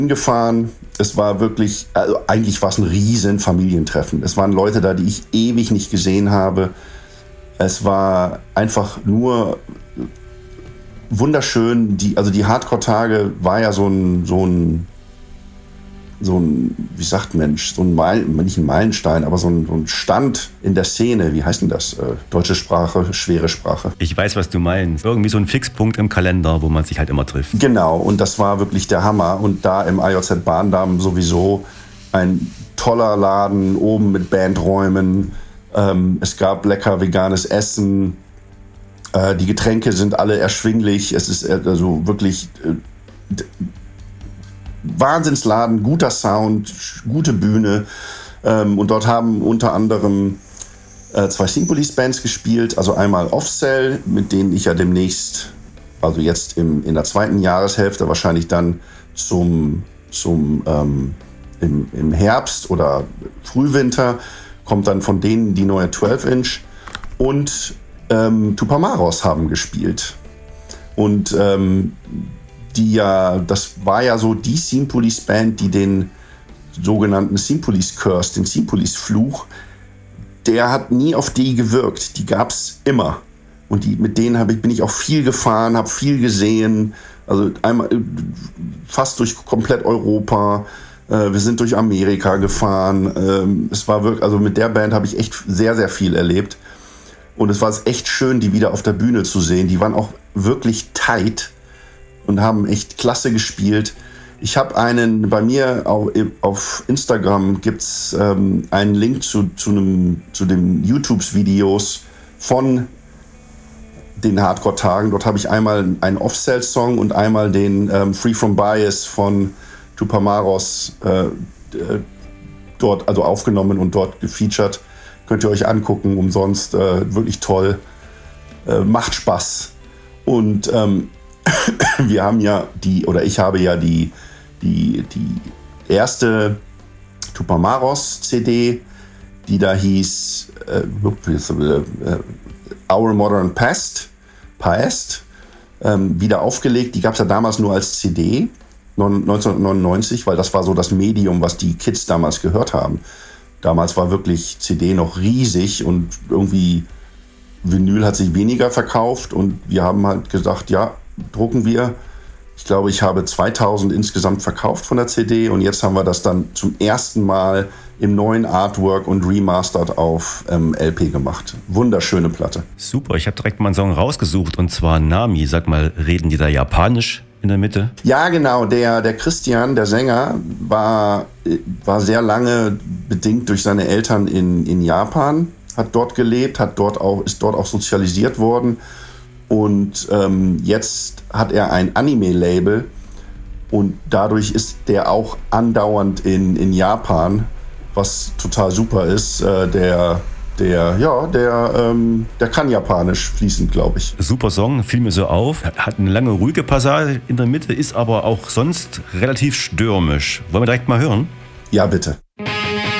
Hingefahren. Es war wirklich, also eigentlich war es ein riesen Familientreffen. Es waren Leute da, die ich ewig nicht gesehen habe. Es war einfach nur wunderschön. Die Hardcore-Tage war ja so ein, wie sagt Mensch, nicht ein Meilenstein, aber so ein Stand in der Szene. Wie heißt denn das? Deutsche Sprache, schwere Sprache. Ich weiß, was du meinst. Irgendwie so ein Fixpunkt im Kalender, wo man sich halt immer trifft. Genau, und das war wirklich der Hammer. Und da im AJZ Bahndamm sowieso ein toller Laden, oben mit Bandräumen. Es gab lecker veganes Essen. Die Getränke sind alle erschwinglich. Es ist also wirklich Wahnsinnsladen, guter Sound, gute Bühne. Und dort haben unter anderem 2 Singpolice-Bands gespielt. Also einmal Offcell, mit denen ich ja demnächst, also jetzt in der 2. Jahreshälfte, wahrscheinlich dann im Herbst oder Frühwinter, kommt dann von denen die neue 12-Inch. Und Tupamaros haben gespielt. Und das war ja so die Scene Police Band, die den sogenannten Scene Police Curse, den Scene Police Fluch, der hat nie auf die gewirkt. Die gab's immer. Und mit denen bin ich auch viel gefahren, habe viel gesehen. Also einmal fast durch komplett Europa. Wir sind durch Amerika gefahren. Es war wirklich, also mit der Band habe ich echt sehr, sehr viel erlebt. Und es war echt schön, die wieder auf der Bühne zu sehen. Die waren auch wirklich tight und haben echt klasse gespielt. Ich habe bei mir auf Instagram gibt's einen Link zu den YouTube-Videos von den Hardcore-Tagen. Dort habe ich einmal einen Offcell-Song und einmal den Free From Bias von Tupamaros dort also aufgenommen und dort gefeatured. Könnt ihr euch angucken, umsonst, wirklich toll. Macht Spaß. Und ich habe ja die erste Tupamaros-CD, die da hieß Our Modern Past, wieder aufgelegt. Die gab es ja damals nur als CD, 1999, weil das war so das Medium, was die Kids damals gehört haben. Damals war wirklich CD noch riesig und irgendwie Vinyl hat sich weniger verkauft und wir haben halt gesagt, ja, drucken wir. Ich glaube, ich habe 2000 insgesamt verkauft von der CD und jetzt haben wir das dann zum ersten Mal im neuen Artwork und remastered auf LP gemacht. Wunderschöne Platte. Super, ich habe direkt mal einen Song rausgesucht und zwar Nami. Sag mal, reden die da Japanisch in der Mitte? Ja, genau. Der Christian, der Sänger, war sehr lange bedingt durch seine Eltern in Japan, hat dort gelebt, ist dort auch sozialisiert worden. Und jetzt hat er ein Anime-Label und dadurch ist der auch andauernd in Japan, was total super ist. Der kann Japanisch fließend, glaube ich. Super Song, fiel mir so auf. Hat eine lange, ruhige Passage in der Mitte, ist aber auch sonst relativ stürmisch. Wollen wir direkt mal hören? Ja, bitte.